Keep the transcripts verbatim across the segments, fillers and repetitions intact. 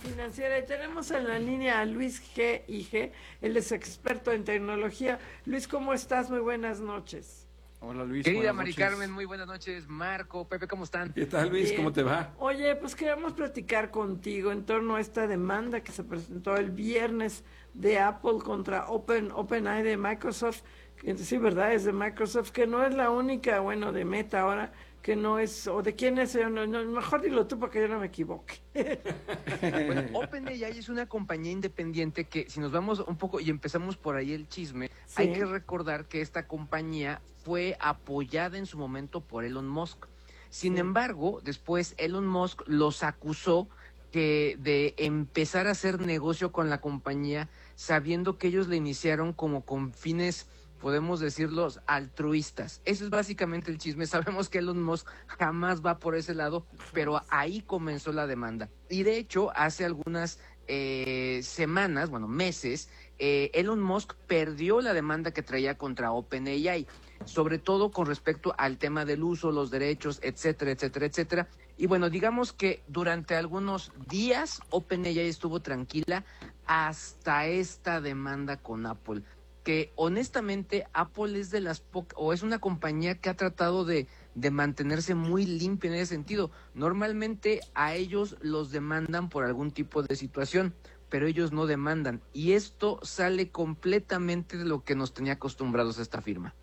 Financiera y tenemos en la línea a Luis G. I G, él es experto en tecnología. Luis, ¿cómo estás? Muy buenas noches. Hola Luis, querida buenas Mari noches. Carmen, muy buenas noches. Marco, Pepe, ¿cómo están? ¿Qué tal Luis? Bien. ¿Cómo te va? Oye, pues queríamos platicar contigo en torno a esta demanda que se presentó el viernes de Apple contra Open OpenAI de Microsoft. Que, sí, ¿verdad? Es de Microsoft, que no es la única, bueno, de Meta ahora, que no es, o de quién es, no, no, mejor dilo tú para que yo no me equivoque. Bueno, OpenAI es una compañía independiente que, si nos vamos un poco y empezamos por ahí el chisme, Sí. hay que recordar que esta compañía fue apoyada en su momento por Elon Musk. Sin Sí. embargo, después Elon Musk los acusó que de empezar a hacer negocio con la compañía, sabiendo que ellos la iniciaron como con fines, podemos decirlos, altruistas. Eso es básicamente el chisme. Sabemos que Elon Musk jamás va por ese lado, pero ahí comenzó la demanda. Y de hecho, hace algunas eh, semanas, bueno, meses, eh, Elon Musk perdió la demanda que traía contra OpenAI, sobre todo con respecto al tema del uso, los derechos, etcétera, etcétera, etcétera. Y bueno, digamos que durante algunos días OpenAI estuvo tranquila hasta esta demanda con Apple, que honestamente Apple es de las pocas, o es una compañía que ha tratado de, de mantenerse muy limpia en ese sentido. Normalmente a ellos los demandan por algún tipo de situación, pero ellos no demandan. Y esto sale completamente de lo que nos tenía acostumbrados a esta firma.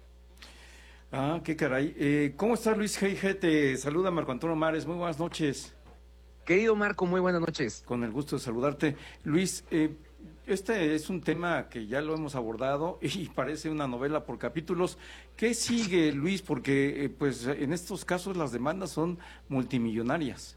Ah, qué caray. Eh, ¿Cómo estás Luis G I G? Te saluda Marco Antonio Mares, muy buenas noches. Querido Marco, muy buenas noches. Con el gusto de saludarte. Luis, eh, este es un tema que ya lo hemos abordado y parece una novela por capítulos. ¿Qué sigue, Luis? Porque eh, pues en estos casos las demandas son multimillonarias.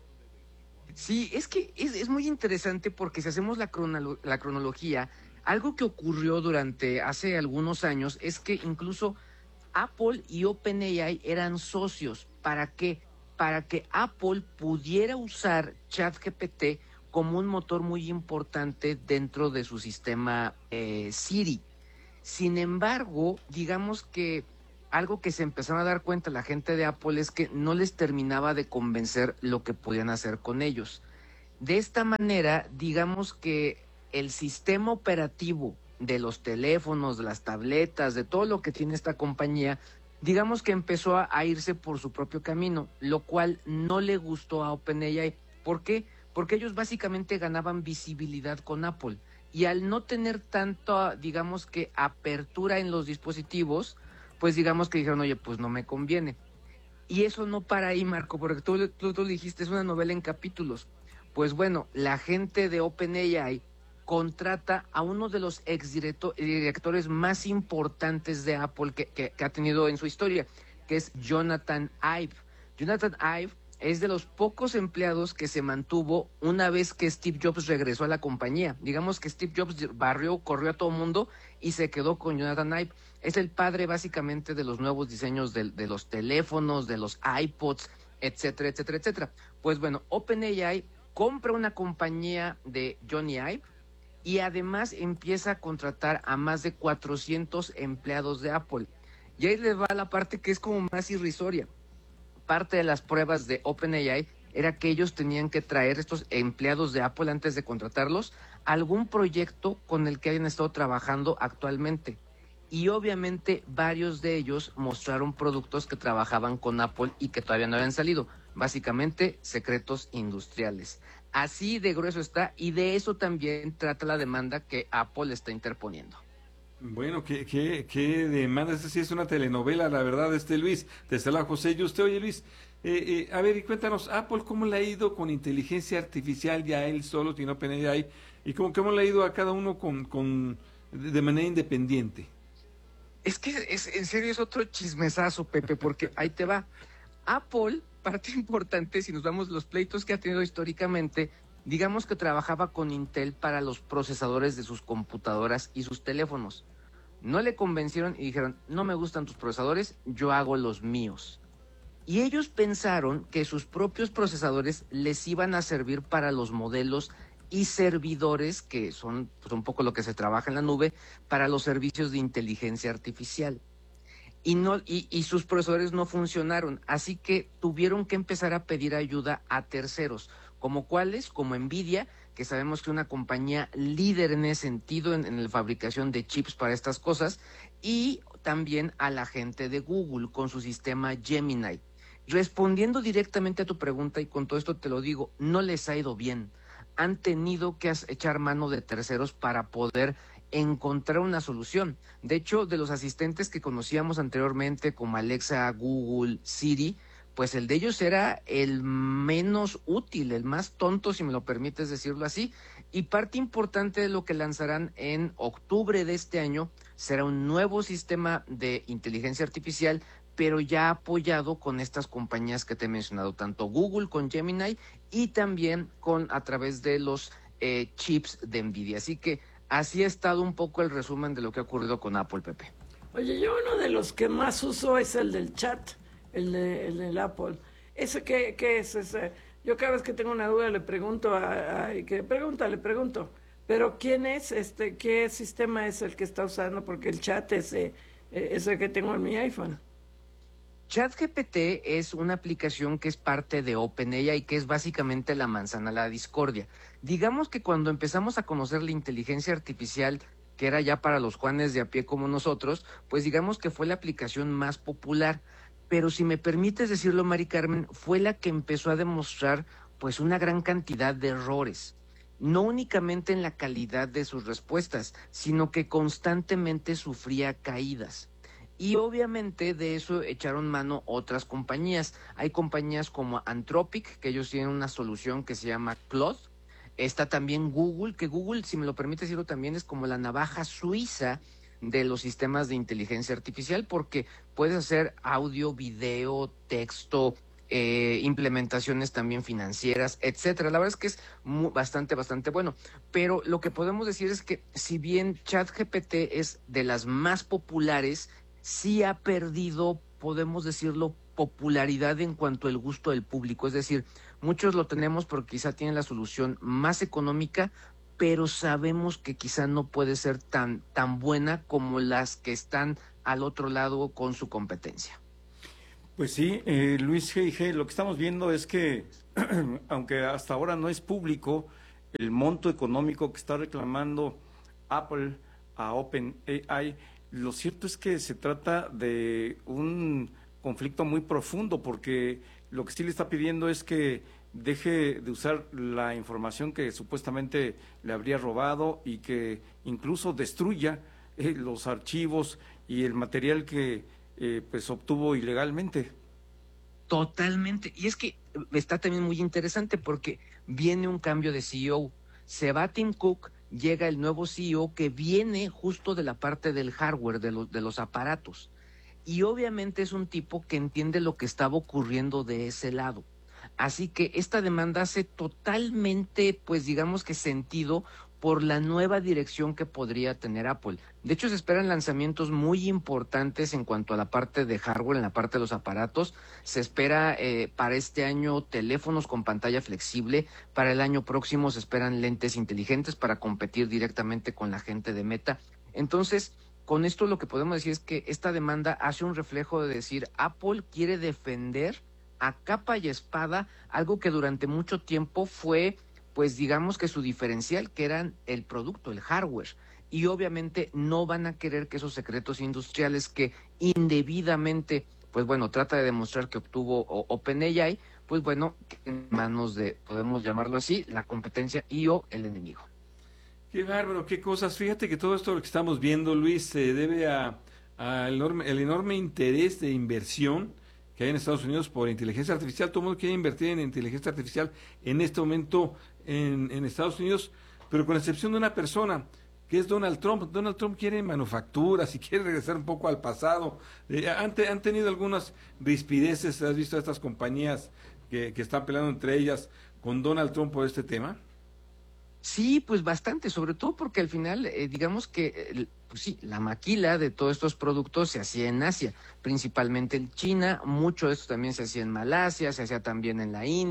Sí, es que es, es muy interesante porque si hacemos la, cronolo- la cronología, algo que ocurrió durante hace algunos años es que incluso Apple y OpenAI eran socios. ¿Para qué? Para que Apple pudiera usar ChatGPT como un motor muy importante dentro de su sistema eh, Siri. Sin embargo, digamos que algo que se empezaron a dar cuenta la gente de Apple es que no les terminaba de convencer lo que podían hacer con ellos. De esta manera, digamos que el sistema operativo de los teléfonos, de las tabletas, de todo lo que tiene esta compañía, digamos que empezó a, a irse por su propio camino, lo cual no le gustó a OpenAI. ¿Por qué? Porque ellos básicamente ganaban visibilidad con Apple y al no tener tanta, digamos que, apertura en los dispositivos, pues digamos que dijeron, oye, pues no me conviene. Y eso no para ahí, Marco, porque tú, tú, tú dijiste, es una novela en capítulos. Pues bueno, la gente de OpenAI contrata a uno de los exdirectores más importantes de Apple que, que, que ha tenido en su historia, que es Jonathan Ive. Jonathan Ive es de los pocos empleados que se mantuvo una vez que Steve Jobs regresó a la compañía. Digamos que Steve Jobs barrió, corrió a todo el mundo y se quedó con Jonathan Ive. Es el padre básicamente de los nuevos diseños de, de los teléfonos, de los iPods, etcétera, etcétera, etcétera. Pues bueno, OpenAI compra una compañía de Johnny Ive y además empieza a contratar a más de cuatrocientos empleados de Apple. Y ahí les va la parte que es como más irrisoria. Parte de las pruebas de OpenAI era que ellos tenían que traer estos empleados de Apple antes de contratarlos a algún proyecto con el que hayan estado trabajando actualmente. Y obviamente varios de ellos mostraron productos que trabajaban con Apple y que todavía no habían salido. Básicamente secretos industriales. Así de grueso está, y de eso también trata la demanda que Apple está interponiendo. Bueno, qué, qué, qué demanda, esta sí es una telenovela, la verdad, este Luis, te saluda José y usted. Oye Luis, eh, eh, a ver, y cuéntanos, Apple, ¿cómo le ha ido con inteligencia artificial ya él solo, sin OpenAI, y cómo, cómo le ha ido a cada uno con, con de manera independiente? Es que es, en serio es otro chismesazo, Pepe, porque ahí te va. Apple, parte importante, si nos vamos los pleitos que ha tenido históricamente, digamos que trabajaba con Intel para los procesadores de sus computadoras y sus teléfonos. No le convencieron y dijeron, no me gustan tus procesadores, yo hago los míos. Y ellos pensaron que sus propios procesadores les iban a servir para los modelos y servidores, que son pues, un poco lo que se trabaja en la nube, para los servicios de inteligencia artificial. Y, no, y, y sus procesadores no funcionaron, así que tuvieron que empezar a pedir ayuda a terceros, ¿Como cuáles? Como Nvidia, que sabemos que es una compañía líder en ese sentido, en, en la fabricación de chips para estas cosas, y también a la gente de Google con su sistema Gemini. Respondiendo directamente a tu pregunta, y con todo esto te lo digo, no les ha ido bien. Han tenido que echar mano de terceros para poder encontrar una solución. De hecho, de los asistentes que conocíamos anteriormente, como Alexa, Google, Siri, pues el de ellos era el menos útil, el más tonto, si me lo permites decirlo así, y parte importante de lo que lanzarán en octubre de este año será un nuevo sistema de inteligencia artificial, pero ya apoyado con estas compañías que te he mencionado, tanto Google con Gemini y también con a través de los eh, chips de Nvidia. Así que así ha estado un poco el resumen de lo que ha ocurrido con Apple, Pepe. Oye, yo uno de los que más uso es el del chat, el, de, el del Apple. ¿Ese qué, qué es? Ese? Yo cada vez que tengo una duda le pregunto a, a que pregunta, le pregunto, pero ¿quién es este? ¿Qué sistema es el que está usando? Porque el chat es eh, ese que tengo en mi iPhone. ChatGPT es una aplicación que es parte de OpenAI y que es básicamente la manzana de la discordia. Digamos que cuando empezamos a conocer la inteligencia artificial, que era ya para los Juanes de a pie como nosotros, pues digamos que fue la aplicación más popular. Pero si me permites decirlo, Mari Carmen, fue la que empezó a demostrar pues una gran cantidad de errores. No únicamente en la calidad de sus respuestas, sino que constantemente sufría caídas. Y obviamente de eso echaron mano otras compañías. Hay compañías como Anthropic, que ellos tienen una solución que se llama Claude. Está también Google, que Google, si me lo permite decirlo, también es como la navaja suiza de los sistemas de inteligencia artificial, porque puedes hacer audio, video, texto, eh, implementaciones también financieras, etcétera. La verdad es que es muy, bastante, bastante bueno. Pero lo que podemos decir es que si bien ChatGPT es de las más populares, sí ha perdido, podemos decirlo, popularidad en cuanto al gusto del público. Es decir, muchos lo tenemos porque quizá tienen la solución más económica, pero sabemos que quizá no puede ser tan, tan buena como las que están al otro lado con su competencia. Pues sí, eh, Luis G. G., lo que estamos viendo es que, aunque hasta ahora no es público, el monto económico que está reclamando Apple a OpenAI, lo cierto es que se trata de un conflicto muy profundo, porque lo que sí le está pidiendo es que deje de usar la información que supuestamente le habría robado y que incluso destruya eh, los archivos y el material que eh, pues obtuvo ilegalmente. Totalmente. Y es que está también muy interesante porque viene un cambio de C E O. Se va Tim Cook, llega el nuevo C E O que viene justo de la parte del hardware, de los, de los aparatos. Y obviamente es un tipo que entiende lo que estaba ocurriendo de ese lado. Así que esta demanda hace totalmente, pues digamos que sentido por la nueva dirección que podría tener Apple. De hecho, se esperan lanzamientos muy importantes en cuanto a la parte de hardware, en la parte de los aparatos. Se espera eh, para este año teléfonos con pantalla flexible. Para el año próximo se esperan lentes inteligentes para competir directamente con la gente de Meta. Entonces, con esto lo que podemos decir es que esta demanda hace un reflejo de decir, Apple quiere defender a capa y espada algo que durante mucho tiempo fue, pues digamos que su diferencial, que eran el producto, el hardware. Y obviamente no van a querer que esos secretos industriales que indebidamente, pues bueno, trata de demostrar que obtuvo OpenAI, pues bueno, en manos de, podemos llamarlo así, la competencia y o el enemigo. Qué bárbaro, qué cosas. Fíjate que todo esto lo que estamos viendo, Luis, se debe a, a el, enorme, el enorme interés de inversión que hay en Estados Unidos por inteligencia artificial. Todo el mundo quiere invertir en inteligencia artificial en este momento en, en Estados Unidos, pero con excepción de una persona, que es Donald Trump. Donald Trump quiere manufacturas y quiere regresar un poco al pasado. Eh, han, te, han tenido algunas rispideces, ¿has visto a estas compañías que, que están peleando entre ellas con Donald Trump por este tema? Sí, pues bastante, sobre todo porque al final, eh, digamos que, eh, pues sí, la maquila de todos estos productos se hacía en Asia, principalmente en China, mucho de esto también se hacía en Malasia, se hacía también en la India,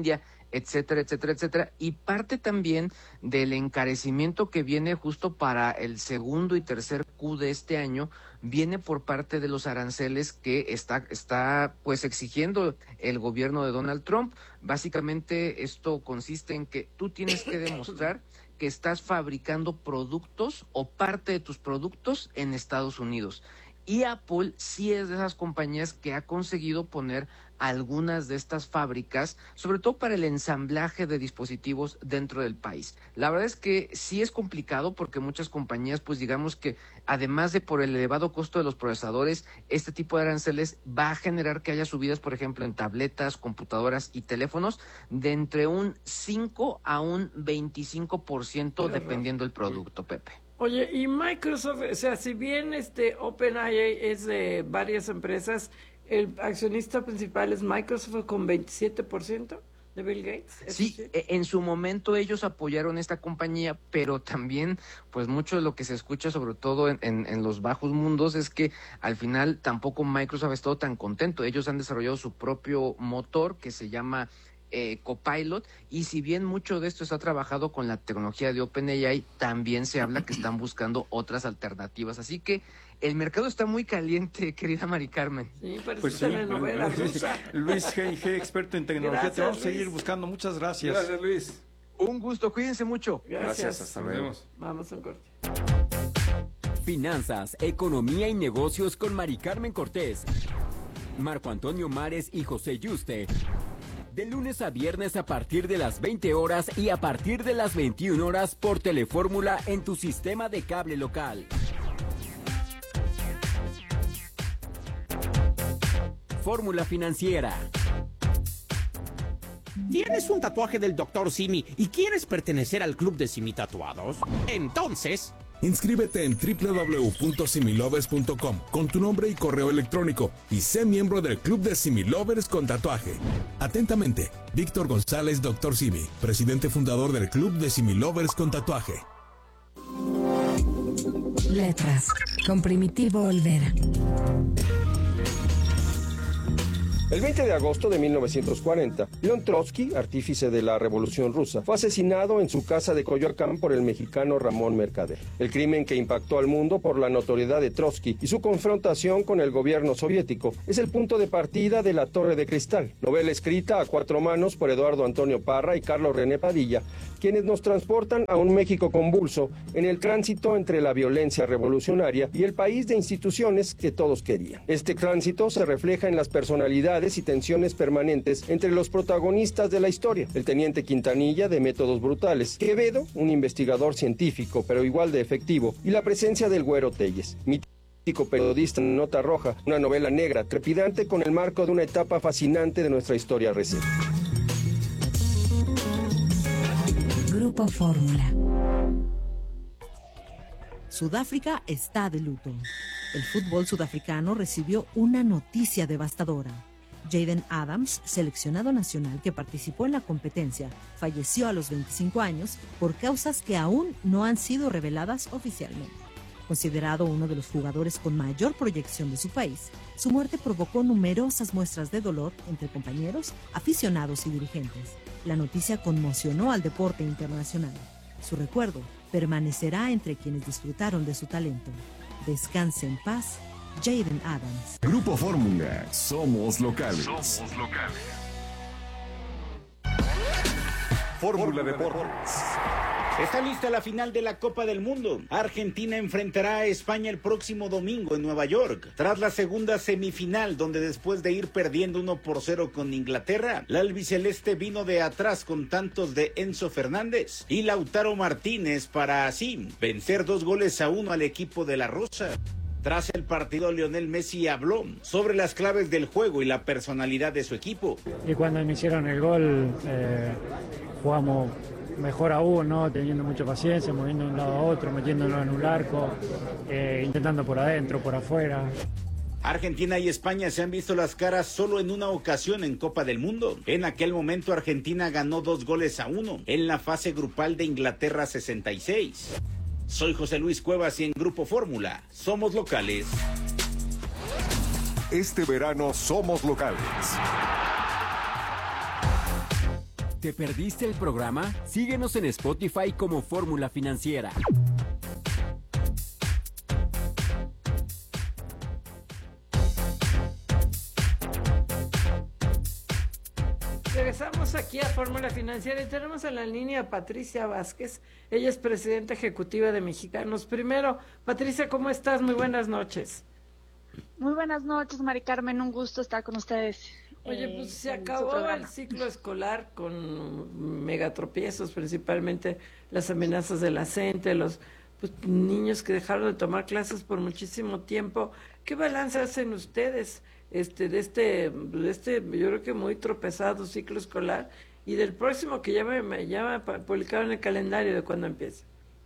etcétera, etcétera, etcétera, y parte también del encarecimiento que viene justo para el segundo y tercer Q de este año, viene por parte de los aranceles que está, está pues exigiendo el gobierno de Donald Trump. Básicamente esto consiste en que tú tienes que demostrar que estás fabricando productos o parte de tus productos en Estados Unidos. Y Apple sí es de esas compañías que ha conseguido poner algunas de estas fábricas, sobre todo para el ensamblaje de dispositivos dentro del país. La verdad es que sí es complicado porque muchas compañías, pues digamos que además de por el elevado costo de los procesadores, este tipo de aranceles va a generar que haya subidas, por ejemplo, en tabletas, computadoras y teléfonos de entre un cinco a un veinticinco por ciento dependiendo del producto, Pepe. Oye, y Microsoft, o sea, si bien este OpenAI es de varias empresas, el accionista principal es Microsoft con veintisiete por ciento de Bill Gates. Sí, sí, en su momento ellos apoyaron esta compañía, pero también, pues mucho de lo que se escucha, sobre todo en, en, en los bajos mundos, es que al final tampoco Microsoft ha estado tan contento. Ellos han desarrollado su propio motor que se llama Eh, Copilot, y si bien mucho de esto está trabajado con la tecnología de OpenAI, también se habla que están buscando otras alternativas, así que el mercado está muy caliente, querida Mari Carmen. Sí, parece pues sí, telenovela rusa. Luis G. G., experto en tecnología, Gracias, te vamos a Luis. seguir buscando, muchas gracias. Gracias, Luis. Un gusto, cuídense mucho. Gracias. Gracias, hasta Nos luego. vemos. Vamos a un corte. Finanzas, economía y negocios con Mari Carmen Cortés, Marco Antonio Mares y José Yuste. De lunes a viernes a partir de las veinte horas y a partir de las veintiuna horas por Telefórmula en tu sistema de cable local. Fórmula Financiera. ¿Tienes un tatuaje del doctor Simi y quieres pertenecer al club de Simi Tatuados? Entonces, inscríbete en doble u doble u doble u punto similovers punto com con tu nombre y correo electrónico y sé miembro del club de Similovers con tatuaje. Atentamente, Víctor González, doctor Simi, presidente fundador del club de Similovers con tatuaje. Letras, con Primitivo Olvera. El veinte de agosto de mil novecientos cuarenta, León Trotsky, artífice de la Revolución Rusa, fue asesinado en su casa de Coyoacán por el mexicano Ramón Mercader. El crimen que impactó al mundo por la notoriedad de Trotsky y su confrontación con el gobierno soviético es el punto de partida de La Torre de Cristal, novela escrita a cuatro manos por Eduardo Antonio Parra y Carlos René Padilla, quienes nos transportan a un México convulso en el tránsito entre la violencia revolucionaria y el país de instituciones que todos querían. Este tránsito se refleja en las personalidades y tensiones permanentes entre los protagonistas de la historia: el teniente Quintanilla, de métodos brutales; Quevedo, un investigador científico pero igual de efectivo; y la presencia del Güero Telles, mítico periodista en Nota Roja, una novela negra, trepidante con el marco de una etapa fascinante de nuestra historia reciente. Grupo Fórmula. Sudáfrica está de luto. El fútbol sudafricano recibió una noticia devastadora. Jaden Adams, seleccionado nacional que participó en la competencia, falleció a los veinticinco años por causas que aún no han sido reveladas oficialmente. Considerado uno de los jugadores con mayor proyección de su país, su muerte provocó numerosas muestras de dolor entre compañeros, aficionados y dirigentes. La noticia conmocionó al deporte internacional. Su recuerdo permanecerá entre quienes disfrutaron de su talento. Descanse en paz, Jaden Adams. Grupo Fórmula, somos locales. Somos locales. Fórmula Deportes. está lista la final de la Copa del Mundo. Argentina enfrentará a España el próximo domingo en Nueva York. Tras la segunda semifinal, donde después de ir perdiendo uno por cero con Inglaterra, la albiceleste vino de atrás con tantos de Enzo Fernández y Lautaro Martínez para así vencer dos goles a uno al equipo de la Rosa. Tras el partido, Lionel Messi habló sobre las claves del juego y la personalidad de su equipo. Y cuando me hicieron el gol, eh, jugamos mejor aún, ¿no? Teniendo mucha paciencia, moviendo de un lado a otro, metiéndonos en un arco, eh, intentando por adentro, por afuera. Argentina y España se han visto las caras solo en una ocasión en Copa del Mundo. En aquel momento Argentina ganó dos goles a uno en la fase grupal de Inglaterra sesenta y seis. Soy José Luis Cuevas y en Grupo Fórmula somos locales. Este verano somos locales. ¿Te perdiste el programa? Síguenos en Spotify como Fórmula Financiera. Regresamos aquí a Fórmula Financiera y tenemos en la línea a Patricia Vázquez. Ella es presidenta ejecutiva de Mexicanos Primero. Patricia, ¿cómo estás? Muy buenas noches. Muy buenas noches, Mari Carmen. Un gusto estar con ustedes. Oye, eh, pues se acabó el ciclo escolar con megatropiezos, principalmente las amenazas de la C E N T E, los pues, niños que dejaron de tomar clases por muchísimo tiempo. ¿Qué balance hacen ustedes este de este de este yo creo que muy tropezado ciclo escolar y del próximo que ya me ya me publicaron en el calendario de cuándo empieza?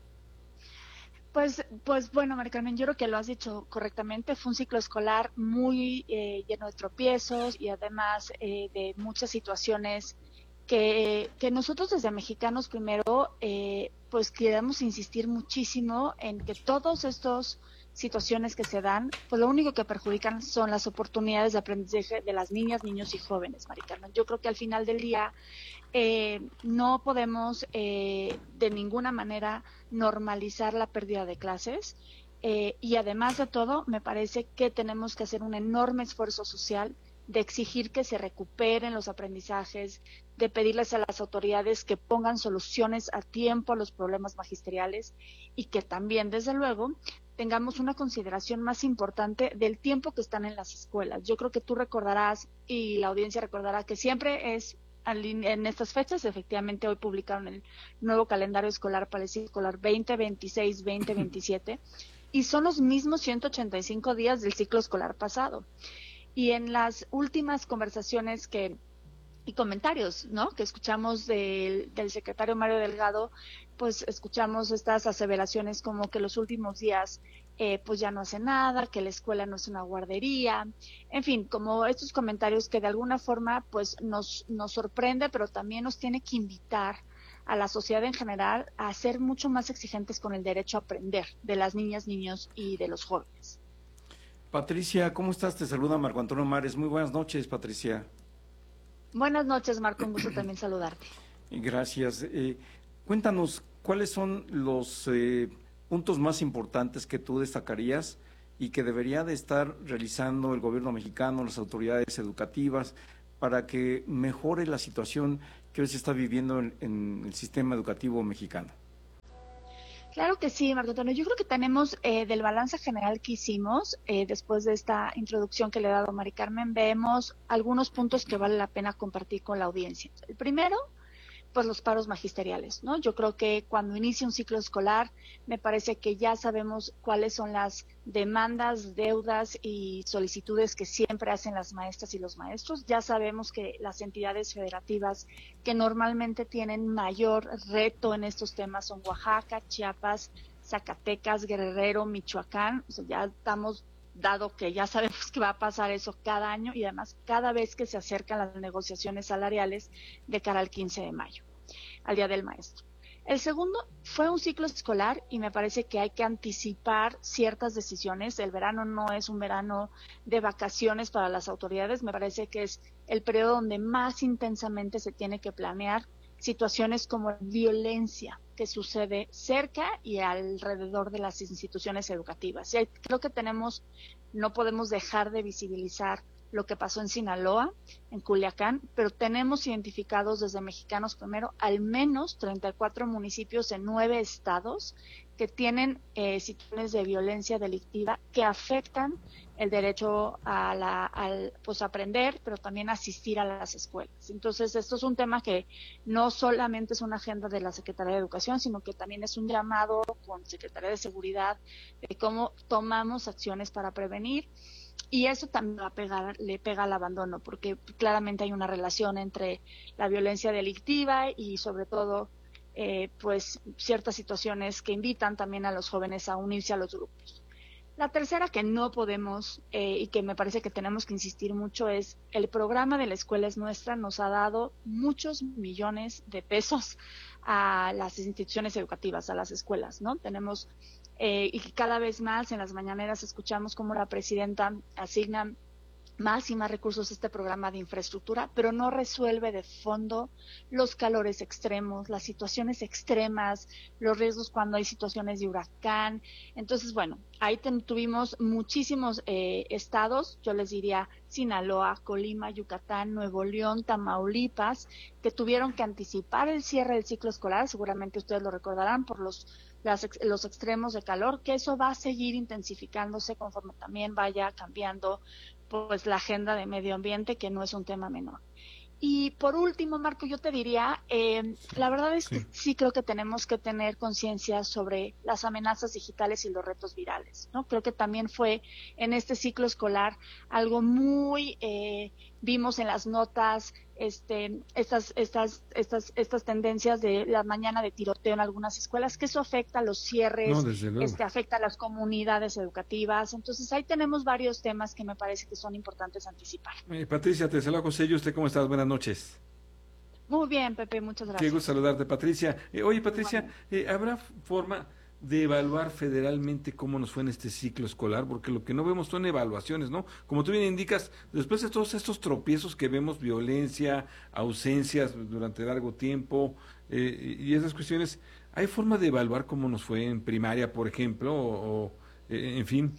Pues, pues bueno, Mari Carmen, yo creo que lo has dicho correctamente. Fue un ciclo escolar muy eh, lleno de tropiezos y además eh, de muchas situaciones que, que nosotros desde Mexicanos Primero, eh, pues queremos insistir muchísimo en que todos estos situaciones que se dan, pues lo único que perjudican son las oportunidades de aprendizaje de las niñas, niños y jóvenes, Mari Carmen. Yo creo que al final del día eh, no podemos eh, de ninguna manera normalizar la pérdida de clases eh, y además de todo, me parece que tenemos que hacer un enorme esfuerzo social de exigir que se recuperen los aprendizajes, de pedirles a las autoridades que pongan soluciones a tiempo a los problemas magisteriales y que también, desde luego, tengamos una consideración más importante del tiempo que están en las escuelas. Yo creo que tú recordarás y la audiencia recordará que siempre es en estas fechas, efectivamente hoy publicaron el nuevo calendario escolar para el ciclo escolar veinte veintiséis veinte veintisiete y son los mismos ciento ochenta y cinco días del ciclo escolar pasado. Y en las últimas conversaciones que y comentarios, ¿no?, que escuchamos del, del secretario Mario Delgado, pues escuchamos estas aseveraciones como que los últimos días eh, pues ya no hace nada, que la escuela no es una guardería, en fin, como estos comentarios que de alguna forma pues nos, nos sorprende, pero también nos tiene que invitar a la sociedad en general a ser mucho más exigentes con el derecho a aprender de las niñas, niños y de los jóvenes. Patricia, ¿cómo estás? Te saluda Marco Antonio Mares. Muy buenas noches, Patricia. Buenas noches, Marco, un gusto también saludarte. Gracias. Eh, cuéntanos, ¿cuáles son los eh, puntos más importantes que tú destacarías y que debería de estar realizando el gobierno mexicano, las autoridades educativas, para que mejore la situación que hoy se está viviendo en, en el sistema educativo mexicano? Claro que sí, Marco Antonio. Yo creo que tenemos eh, del balance general que hicimos, eh, después de esta introducción que le he dado a Mari Carmen, vemos algunos puntos que vale la pena compartir con la audiencia. El primero, pues los paros magisteriales, ¿no? Yo creo que cuando inicia un ciclo escolar, me parece que ya sabemos cuáles son las demandas, deudas y solicitudes que siempre hacen las maestras y los maestros. Ya sabemos que las entidades federativas que normalmente tienen mayor reto en estos temas son Oaxaca, Chiapas, Zacatecas, Guerrero, Michoacán. O sea, ya estamos dado que ya sabemos que va a pasar eso cada año y además cada vez que se acercan las negociaciones salariales de cara al quince de mayo, al Día del Maestro. El segundo fue un ciclo escolar y me parece que hay que anticipar ciertas decisiones. El verano no es un verano de vacaciones para las autoridades, me parece que es el periodo donde más intensamente se tiene que planear situaciones como violencia que sucede cerca y alrededor de las instituciones educativas. Y creo que tenemos, no podemos dejar de visibilizar lo que pasó en Sinaloa, en Culiacán, pero tenemos identificados desde Mexicanos Primero al menos treinta y cuatro municipios en nueve estados que tienen eh, situaciones de violencia delictiva que afectan el derecho a la, al, pues, aprender, pero también asistir a las escuelas. Entonces, esto es un tema que no solamente es una agenda de la Secretaría de Educación, sino que también es un llamado con Secretaría de Seguridad de cómo tomamos acciones para prevenir. Y eso también va a pegar, le pega al abandono, porque claramente hay una relación entre la violencia delictiva y sobre todo eh, pues ciertas situaciones que invitan también a los jóvenes a unirse a los grupos. La tercera que no podemos eh, y que me parece que tenemos que insistir mucho es el programa de La Escuela es Nuestra nos ha dado muchos millones de pesos a las instituciones educativas, a las escuelas, ¿no? Tenemos Eh, y cada vez más en las mañaneras escuchamos cómo la presidenta asigna más y más recursos a este programa de infraestructura, pero no resuelve de fondo los calores extremos, las situaciones extremas, los riesgos cuando hay situaciones de huracán. Entonces, bueno, ahí ten, tuvimos muchísimos eh, estados, yo les diría Sinaloa, Colima, Yucatán, Nuevo León, Tamaulipas, que tuvieron que anticipar el cierre del ciclo escolar, seguramente ustedes lo recordarán por los Las, los extremos de calor, que eso va a seguir intensificándose conforme también vaya cambiando pues la agenda de medio ambiente, que no es un tema menor. Y por último, Marco, yo te diría, eh, la verdad es que sí. sí creo que tenemos que tener conciencia sobre las amenazas digitales y los retos virales, ¿no? Creo que también fue en este ciclo escolar algo muy, eh, vimos en las notas, este, estas, estas, estas, estas tendencias de la mañana de tiroteo en algunas escuelas, que eso afecta a los cierres, no, este, afecta a las comunidades educativas. Entonces ahí tenemos varios temas que me parece que son importantes anticipar. Eh, Patricia, te saludo José, ¿y usted cómo estás? Buenas noches. Muy bien, Pepe, muchas gracias. Qué gusto saludarte, Patricia. Eh, oye, Patricia, eh, ¿habrá forma de evaluar federalmente cómo nos fue en este ciclo escolar? Porque lo que no vemos son evaluaciones, ¿no? Como tú bien indicas, después de todos estos tropiezos que vemos, violencia, ausencias durante largo tiempo, eh, y esas cuestiones, ¿hay forma de evaluar cómo nos fue en primaria, por ejemplo, o, o eh, en fin?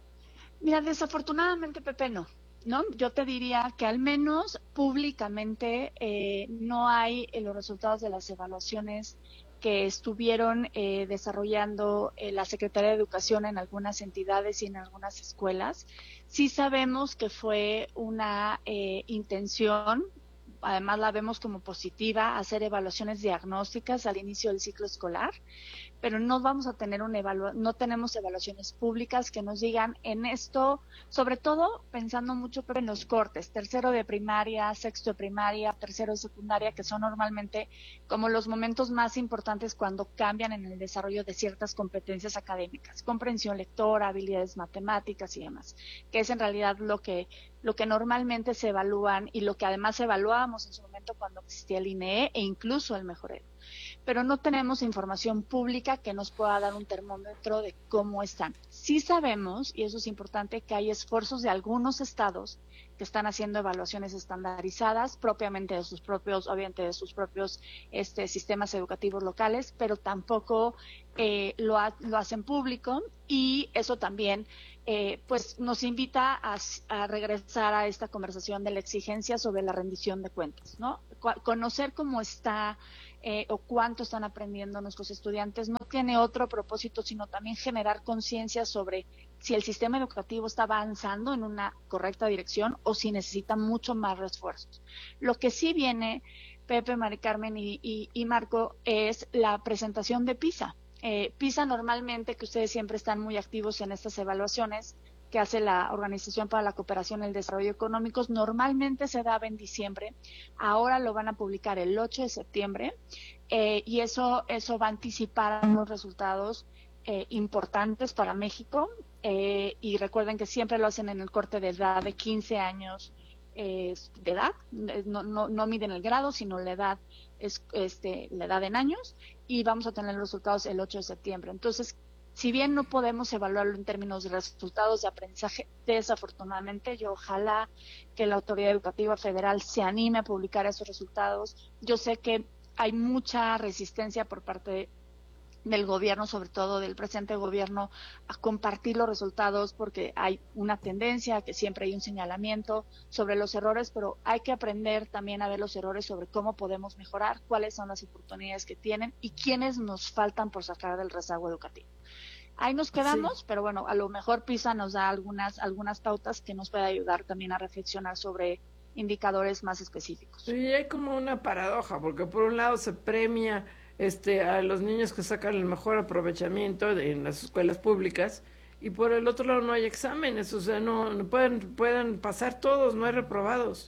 Mira, desafortunadamente, Pepe, no. ¿No? Yo te diría que al menos públicamente eh, no hay eh, los resultados de las evaluaciones que estuvieron eh, desarrollando eh, la Secretaría de Educación en algunas entidades y en algunas escuelas. Sí sabemos que fue una eh, intención, además la vemos como positiva, hacer evaluaciones diagnósticas al inicio del ciclo escolar, pero no vamos a tener una evalu- no tenemos evaluaciones públicas que nos digan en esto, sobre todo pensando mucho en los cortes, tercero de primaria, sexto de primaria, tercero de secundaria, que son normalmente como los momentos más importantes cuando cambian en el desarrollo de ciertas competencias académicas, comprensión lectora, habilidades matemáticas y demás, que es en realidad lo que lo que normalmente se evalúan y lo que además evaluábamos en su momento cuando existía el I N E e incluso el Mejorero. Pero no tenemos información pública que nos pueda dar un termómetro de cómo están. Sí sabemos, y eso es importante, que hay esfuerzos de algunos estados que están haciendo evaluaciones estandarizadas propiamente de sus propios, obviamente de sus propios este, sistemas educativos locales, pero tampoco eh, lo, ha, lo hacen público, y eso también eh, pues nos invita a, a regresar a esta conversación de la exigencia sobre la rendición de cuentas, ¿no? Conocer cómo está Eh, o cuánto están aprendiendo nuestros estudiantes no tiene otro propósito sino también generar conciencia sobre si el sistema educativo está avanzando en una correcta dirección o si necesita mucho más refuerzos. Lo que sí viene, Pepe, Mari Carmen y, y, y Marco, es la presentación de PISA. Eh, PISA normalmente, que ustedes siempre están muy activos en estas evaluaciones que hace la Organización para la Cooperación y el Desarrollo Económicos, normalmente se daba en diciembre, ahora lo van a publicar el ocho de septiembre, eh, y eso, eso va a anticipar unos resultados eh, importantes para México, eh, y recuerden que siempre lo hacen en el corte de edad de quince años eh, de edad, no, no, no miden el grado, sino la edad, es, este, la edad en años, y vamos a tener los resultados el ocho de septiembre. Entonces, si bien no podemos evaluarlo en términos de resultados de aprendizaje, desafortunadamente, yo ojalá que la Autoridad Educativa Federal se anime a publicar esos resultados. Yo sé que hay mucha resistencia por parte de, del gobierno, sobre todo del presente gobierno, a compartir los resultados porque hay una tendencia a que siempre hay un señalamiento sobre los errores, pero hay que aprender también a ver los errores sobre cómo podemos mejorar, cuáles son las oportunidades que tienen y quiénes nos faltan por sacar del rezago educativo. Ahí nos quedamos, sí. Pero bueno, a lo mejor PISA nos da algunas algunas pautas que nos puede ayudar también a reflexionar sobre indicadores más específicos. Sí, hay como una paradoja, porque por un lado se premia este a los niños que sacan el mejor aprovechamiento de, en las escuelas públicas, y por el otro lado no hay exámenes, o sea, no, no pueden, pueden pasar todos, no hay reprobados.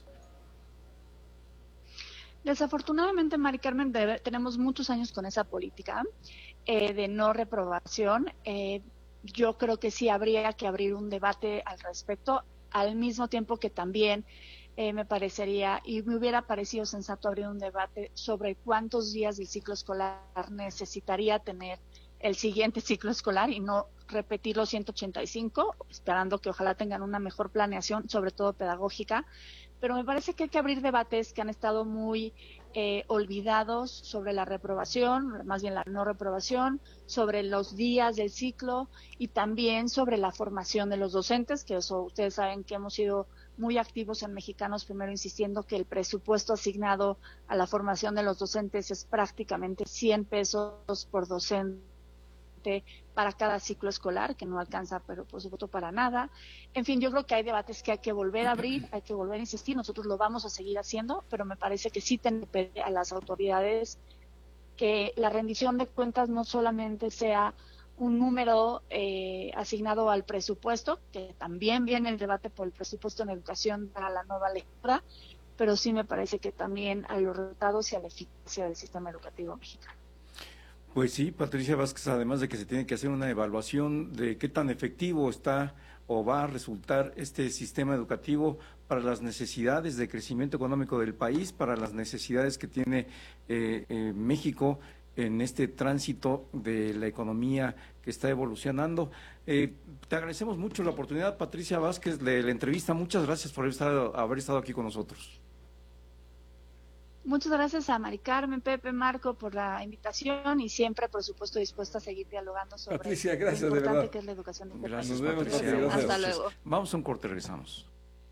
Desafortunadamente, Mari Carmen, debe, tenemos muchos años con esa política eh, de no reprobación. Eh, yo creo que sí habría que abrir un debate al respecto, al mismo tiempo que también eh, me parecería, y me hubiera parecido sensato abrir un debate sobre cuántos días del ciclo escolar necesitaría tener el siguiente ciclo escolar y no repetir los ciento ochenta y cinco, esperando que ojalá tengan una mejor planeación, sobre todo pedagógica. Pero me parece que hay que abrir debates que han estado muy eh, olvidados sobre la reprobación, más bien la no reprobación, sobre los días del ciclo y también sobre la formación de los docentes, que eso ustedes saben que hemos sido muy activos en Mexicanos Primero, insistiendo que el presupuesto asignado a la formación de los docentes es prácticamente cien pesos por docente para cada ciclo escolar, que no alcanza, pero por supuesto para nada. En fin, yo creo que hay debates que hay que volver a abrir, hay que volver a insistir, nosotros lo vamos a seguir haciendo, pero me parece que sí tenemos que pedir a las autoridades que la rendición de cuentas no solamente sea un número eh, asignado al presupuesto, que también viene el debate por el presupuesto en educación para la nueva lectura, pero sí me parece que también a los resultados y a la eficacia del sistema educativo mexicano. Pues sí, Patricia Vázquez, además de que se tiene que hacer una evaluación de qué tan efectivo está o va a resultar este sistema educativo para las necesidades de crecimiento económico del país, para las necesidades que tiene eh, eh, México en este tránsito de la economía que está evolucionando. Eh, te agradecemos mucho la oportunidad, Patricia Vázquez, de la entrevista. Muchas gracias por haber estado, haber estado aquí con nosotros. Muchas gracias a Mari Carmen, Pepe, Marco por la invitación y siempre, por supuesto, dispuesta a seguir dialogando sobre Patricia, gracias, lo importante de verdad. que es la educación de este Gracias, país. Patricia. Gracias. Hasta luego. Vamos a un corte, regresamos.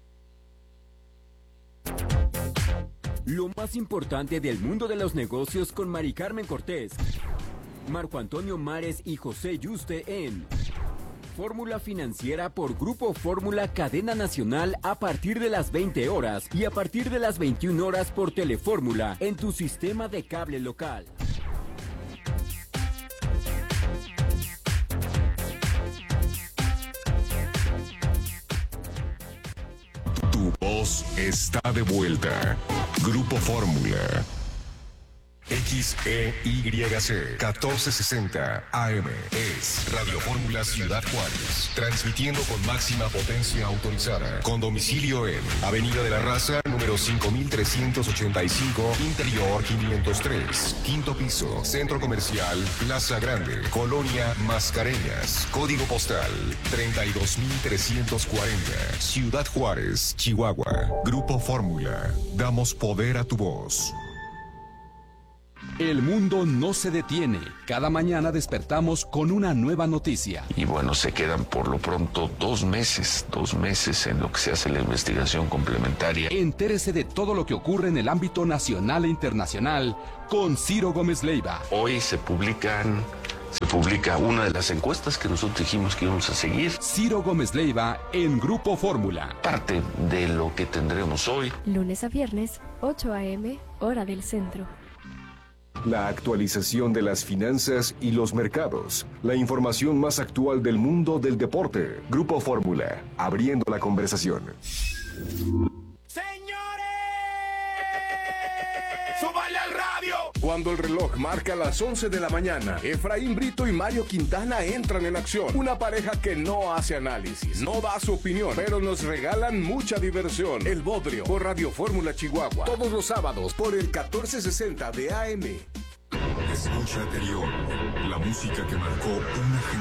Lo más importante del mundo de los negocios con Mari Carmen Cortés, Marco Antonio Mares y José Yuste en Fórmula Financiera por Grupo Fórmula Cadena Nacional a partir de las veinte horas y a partir de las veintiuna horas por Telefórmula en tu sistema de cable local. Tu voz está de vuelta. Grupo Fórmula. X E Y C catorce sesenta A M es Radio Fórmula Ciudad Juárez, transmitiendo con máxima potencia autorizada, con domicilio en Avenida de la Raza, número cinco mil trescientos ochenta y cinco, Interior quinientos tres, quinto piso, Centro Comercial Plaza Grande, Colonia Mascareñas, código postal treinta y dos mil trescientos cuarenta, Ciudad Juárez, Chihuahua. Grupo Fórmula, damos poder a tu voz. El mundo no se detiene. Cada mañana despertamos con una nueva noticia. Y bueno, se quedan por lo pronto dos meses, dos meses en lo que se hace la investigación complementaria. Entérese de todo lo que ocurre en el ámbito nacional e internacional con Ciro Gómez Leiva. Hoy se publican, se publica una de las encuestas que nosotros dijimos que íbamos a seguir. Ciro Gómez Leiva en Grupo Fórmula. Parte de lo que tendremos hoy. Lunes a viernes, ocho a eme, hora del centro. La actualización de las finanzas y los mercados. La información más actual del mundo del deporte. Grupo Fórmula, abriendo la conversación. ¡Súbale al radio! Cuando el reloj marca las once de la mañana, Efraín Brito y Mario Quintana entran en acción. Una pareja que no hace análisis, no da su opinión, pero nos regalan mucha diversión. El Bodrio, por Radio Fórmula Chihuahua. Todos los sábados, por el catorce sesenta de A M. Escucha anterior, la música que marcó una generación.